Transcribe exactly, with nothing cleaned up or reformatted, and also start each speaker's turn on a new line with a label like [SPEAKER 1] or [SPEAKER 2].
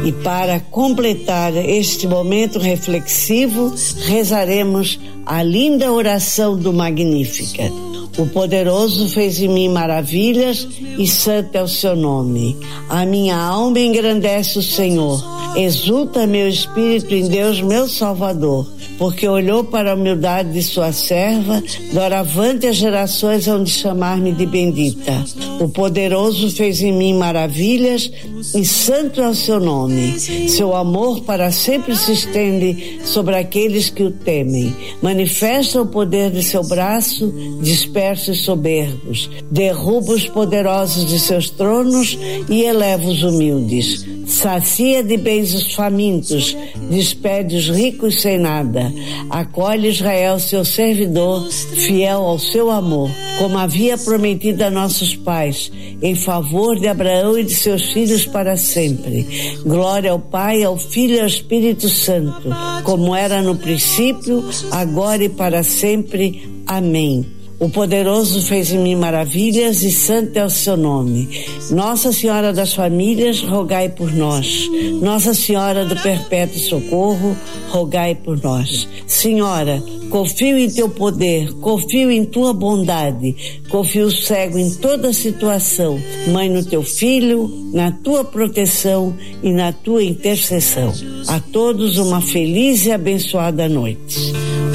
[SPEAKER 1] E para completar este momento reflexivo, rezaremos a linda oração do Magnífica. O poderoso fez em mim maravilhas e santo é o seu nome. A minha alma engrandece o Senhor. Exulta meu espírito em Deus, meu Salvador, porque olhou para a humildade de sua serva. Doravante as gerações hão de chamar-me de bendita. O poderoso fez em mim maravilhas e santo é o seu nome. Seu amor para sempre se estende sobre aqueles que o temem. Manifesta o poder de seu braço, dispersa os soberbos, derruba os poderosos de seus tronos e eleva os humildes. Sacia de bens os famintos, despede os ricos sem nada. Acolhe Israel, seu servidor, fiel ao seu amor, como havia prometido a nossos pais, em favor de Abraão e de seus filhos para sempre. Glória ao Pai, ao Filho e ao Espírito Santo, como era no princípio, agora e para sempre. Amém. O poderoso fez em mim maravilhas e santo é o seu nome. Nossa Senhora das Famílias, rogai por nós. Nossa Senhora do Perpétuo Socorro, rogai por nós. Senhora, confio em teu poder, confio em tua bondade, confio cego em toda situação. Mãe no teu filho, na tua proteção e na tua intercessão. A todos uma feliz e abençoada noite.